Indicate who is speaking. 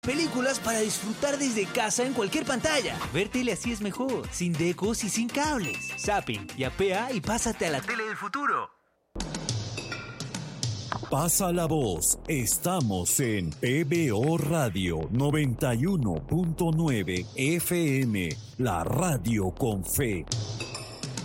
Speaker 1: Películas para disfrutar desde casa en cualquier pantalla. Ver tele así es mejor, sin decos y sin cables. Zapping, yapea y pásate a la tele del futuro.
Speaker 2: Pasa la voz, estamos en PBO Radio 91.9 FM, la radio con fe.